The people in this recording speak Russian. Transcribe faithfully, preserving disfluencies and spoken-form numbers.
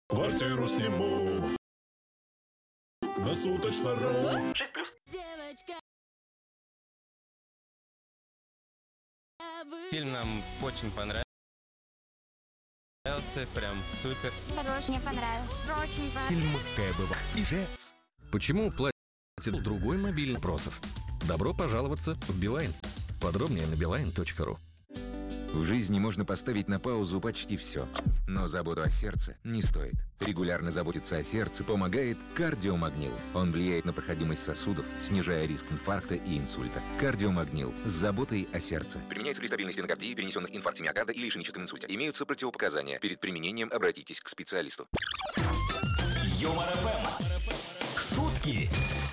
Квартиру сниму на суточно.ру. шесть плюс. Девочка, вы... Фильм нам очень понравился, прям супер. Хорош, мне понравился. Очень понравился. Фильм Кэбэва. И же. Почему платит другой мобильный вопросов? Добро пожаловаться в Билайн. Подробнее на билайн точка ру. В жизни можно поставить на паузу почти все, но заботу о сердце не стоит. Регулярно заботиться о сердце помогает кардиомагнил. Он влияет на проходимость сосудов, снижая риск инфаркта и инсульта. Кардиомагнил с заботой о сердце. Применяется при стабильной стенокардии, перенесенных инфаркте миокарда или ишемическом инсульте. Имеются противопоказания. Перед применением обратитесь к специалисту. Юмор ФМ. Шутки